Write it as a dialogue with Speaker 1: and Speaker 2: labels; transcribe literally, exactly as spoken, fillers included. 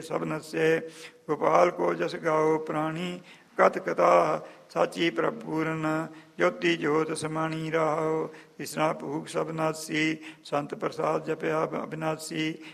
Speaker 1: ਸਭ ਨਸੇ ਗੋਪਾਲ ਕੋ ਜਸ ਗਾਓ ਪ੍ਰਾਣੀ ਕਤ ਕਥਾ ਸਾਚੀ ਪ੍ਰਪੂਰਨ ਜੋਤੀ ਜੋਤ ਸਮਾਣੀ ਰਾਹੋ। ਇਸਨਾ ਭੂਖ ਸਭ ਨਾਸੀ ਸੰਤ ਪ੍ਰਸਾਦ ਜਪਿਆ ਅਬਿਨਾਸੀ